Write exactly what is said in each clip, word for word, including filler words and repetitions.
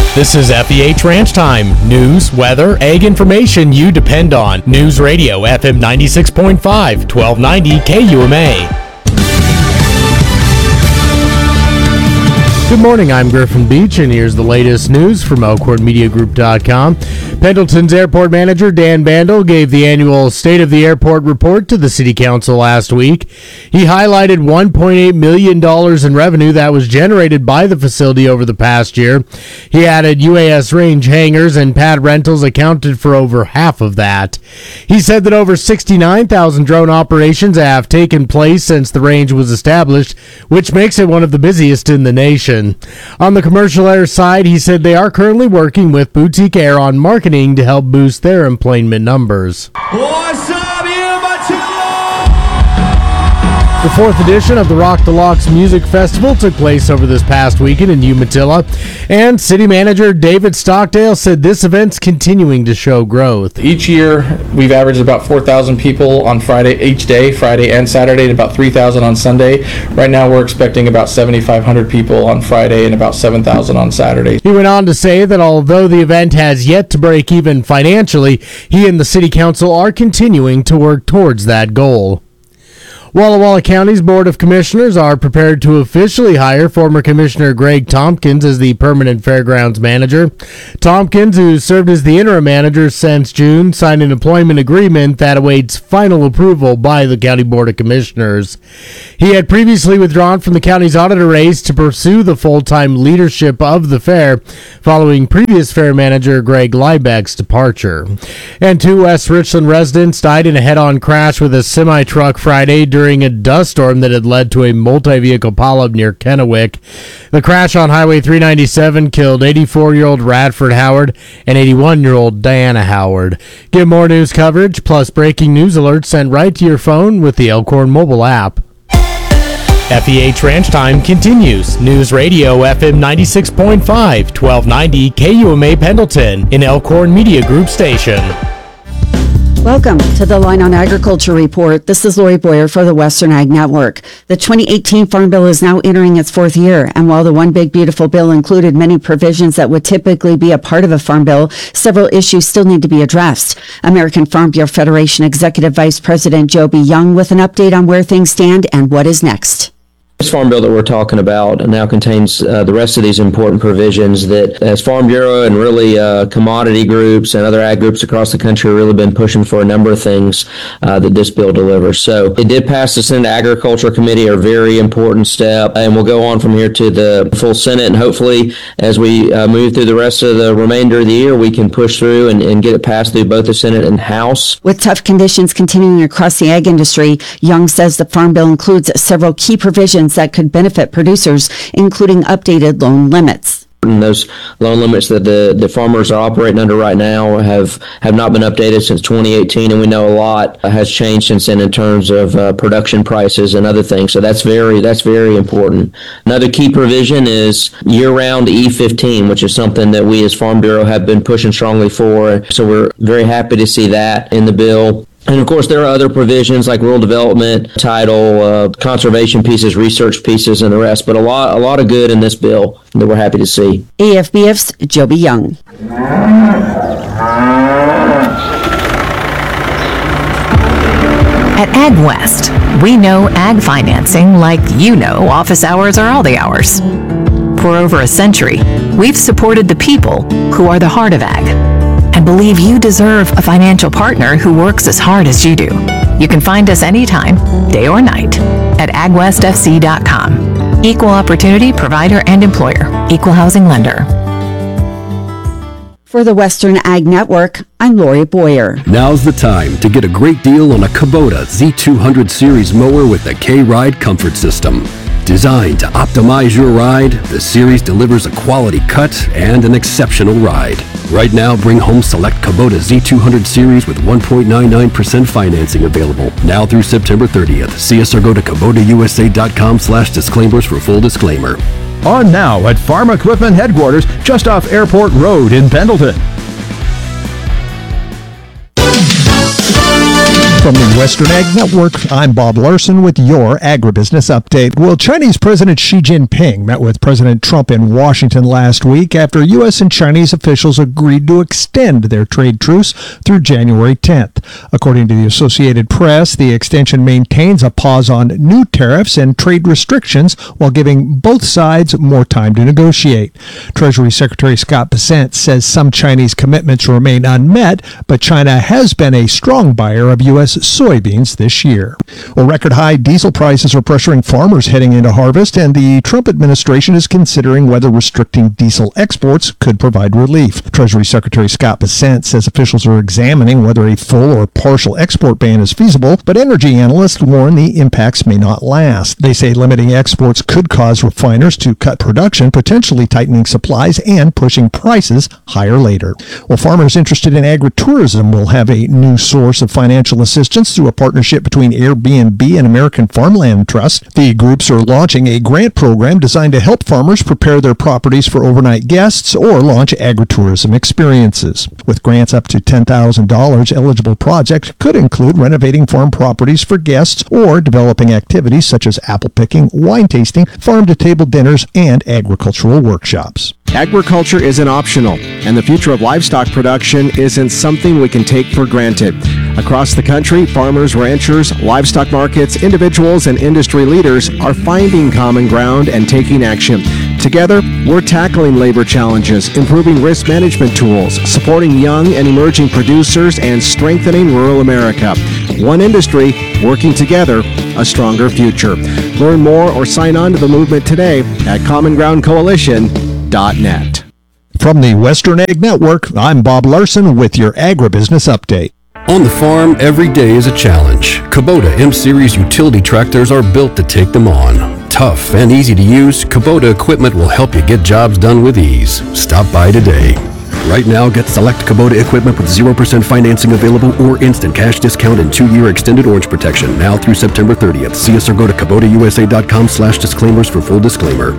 This is F E H Ranch Time. News, weather, ag information you depend on. News Radio, F M ninety-six point five, twelve ninety K U M A. Good morning, I'm Griffin Beach, and here's the latest news from Elkhorn Media Group dot com. Pendleton's airport manager, Dan Bandel, gave the annual State of the Airport report to the City Council last week. He highlighted one point eight million dollars in revenue that was generated by the facility over the past year. He added U A S range hangars and pad rentals accounted for over half of that. He said that over sixty-nine thousand drone operations have taken place since the range was established, which makes it one of the busiest in the nation. On the commercial air side, he said they are currently working with Boutique Air on marketing to help boost their employment numbers. What's up, The fourth edition of the Rock the Locks Music Festival took place over this past weekend in Umatilla, and City Manager David Stockdale said this event's continuing to show growth. Each year, we've averaged about four thousand people on Friday, each day, Friday and Saturday, and about three thousand on Sunday. Right now, we're expecting about seventy-five hundred people on Friday and about seven thousand on Saturday. He went on to say that although the event has yet to break even financially, he and the City Council are continuing to work towards that goal. Walla Walla County's Board of Commissioners are prepared to officially hire former Commissioner Greg Tompkins as the permanent fairgrounds manager. Tompkins, who served as the interim manager since June, signed an employment agreement that awaits final approval by the County Board of Commissioners. He had previously withdrawn from the county's auditor race to pursue the full-time leadership of the fair, following previous fair manager Greg Liebeck's departure. And two West Richland residents died in a head-on crash with a semi-truck Friday during during a dust storm that had led to a multi-vehicle pileup near Kennewick. The crash on Highway three ninety-seven killed eighty-four-year-old Radford Howard and eighty-one-year-old Diana Howard. Get more news coverage plus breaking news alerts sent right to your phone with the Elkhorn mobile app. F E H Ranch Time continues. News Radio F M ninety-six point five, twelve ninety K U M A Pendleton, an Elkhorn Media Group station. Welcome to the Line on Agriculture Report. This is Lori Boyer for the Western Ag Network. The twenty eighteen Farm Bill is now entering its fourth year, and while the One Big Beautiful Bill included many provisions that would typically be a part of a farm bill, several issues still need to be addressed. American Farm Bureau Federation Executive Vice President Joby Young with an update on where things stand and what is next. This Farm Bill that we're talking about now contains uh, the rest of these important provisions that, as Farm Bureau and really uh, commodity groups and other ag groups across the country have really been pushing for a number of things uh, that this bill delivers. So it did pass the Senate Agriculture Committee, a very important step, and we'll go on from here to the full Senate, and hopefully as we uh, move through the rest of the remainder of the year, we can push through and, and get it passed through both the Senate and House. With tough conditions continuing across the ag industry, Young says the Farm Bill includes several key provisions that could benefit producers, including updated loan limits. And those loan limits that the, the farmers are operating under right now have, have not been updated since twenty eighteen, and we know a lot has changed since then in terms of uh, production prices and other things. So that's very that's very important. Another key provision is year-round E fifteen, which is something that we as Farm Bureau have been pushing strongly for. So we're very happy to see that in the bill. And of course, there are other provisions like rural development, title, uh, conservation pieces, research pieces, and the rest. But a lot, a lot of good in this bill that we're happy to see. A F B F's Joby Young. At AgWest, we know ag financing like you know office hours are all the hours. For over a century, we've supported the people who are the heart of ag, and believe you deserve a financial partner who works as hard as you do. You can find us anytime, day or night, at ag west f c dot com. Equal opportunity provider and employer. Equal housing lender. For the Western Ag Network, I'm Lori Boyer. Now's the time to get a great deal on a Kubota Z two hundred Series mower with the K-Ride Comfort System. Designed to optimize your ride, the Series delivers a quality cut and an exceptional ride. Right now, bring home select Kubota Z two hundred Series with one point nine nine percent financing available now through September thirtieth. See us or go to Kubota U S A dot com slash disclaimers for full disclaimer. On now at Farm Equipment Headquarters, just off Airport Road in Pendleton. From the Western Ag Network, I'm Bob Larson with your agribusiness update. Well, Chinese President Xi Jinping met with President Trump in Washington last week after U S and Chinese officials agreed to extend their trade truce through January tenth. According to the Associated Press, the extension maintains a pause on new tariffs and trade restrictions while giving both sides more time to negotiate. Treasury Secretary Scott Bessent says some Chinese commitments remain unmet, but China has been a strong buyer of U S soybeans this year. Well, record high diesel prices are pressuring farmers heading into harvest, and the Trump administration is considering whether restricting diesel exports could provide relief. Treasury Secretary Scott Bessent says officials are examining whether a full or partial export ban is feasible, but energy analysts warn the impacts may not last. They say limiting exports could cause refiners to cut production, potentially tightening supplies and pushing prices higher later. Well, farmers interested in agritourism will have a new source of financial assistance through a partnership between Airbnb and American Farmland Trust. The groups are launching a grant program designed to help farmers prepare their properties for overnight guests or launch agritourism experiences. With grants up to ten thousand dollars, eligible projects could include renovating farm properties for guests or developing activities such as apple picking, wine tasting, farm-to-table dinners, and agricultural workshops. Agriculture isn't optional, and the future of livestock production isn't something we can take for granted. Across the country, farmers, ranchers, livestock markets, individuals, and industry leaders are finding common ground and taking action. Together, we're tackling labor challenges, improving risk management tools, supporting young and emerging producers, and strengthening rural America. One industry, working together, a stronger future. Learn more or sign on to the movement today at common ground coalition dot net. From the Western Ag Network, I'm Bob Larson with your agribusiness update. On the farm, every day is a challenge. Kubota M-Series utility tractors are built to take them on. Tough and easy to use, Kubota equipment will help you get jobs done with ease. Stop by today. Right now, get select Kubota equipment with zero percent financing available or instant cash discount and two-year extended orange protection now through September thirtieth. See us or go to Kubota U S A dot com slash disclaimers for full disclaimer.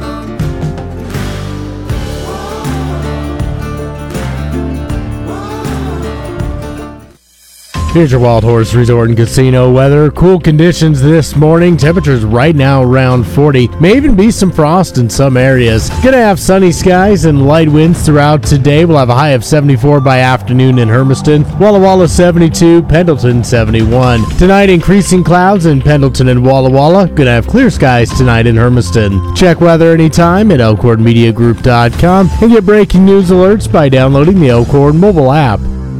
Here's your Wild Horse Resort and Casino weather. Cool conditions this morning. Temperatures right now around forty. May even be some frost in some areas. Gonna have sunny skies and light winds throughout today. We'll have a high of seventy-four by afternoon in Hermiston. Walla Walla seventy-two, Pendleton seventy-one. Tonight increasing clouds in Pendleton and Walla Walla. Gonna have clear skies tonight in Hermiston. Check weather anytime at elkhorn media group dot com and get breaking news alerts by downloading the Elkhorn mobile app.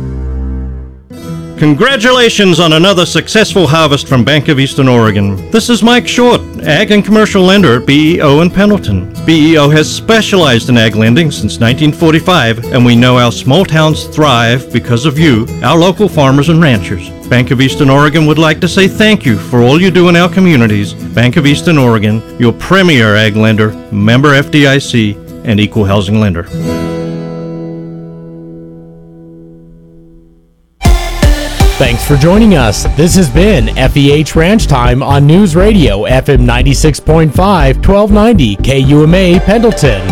Congratulations on another successful harvest from Bank of Eastern Oregon. This is Mike Short, Ag and Commercial Lender at B E O in Pendleton. B E O has specialized in ag lending since nineteen forty-five, and we know our small towns thrive because of you, our local farmers and ranchers. Bank of Eastern Oregon would like to say thank you for all you do in our communities. Bank of Eastern Oregon, your premier ag lender, member F D I C, and equal housing lender. Thanks for joining us. This has been F E H Ranch Time on News Radio F M ninety-six point five, twelve ninety K U M A Pendleton.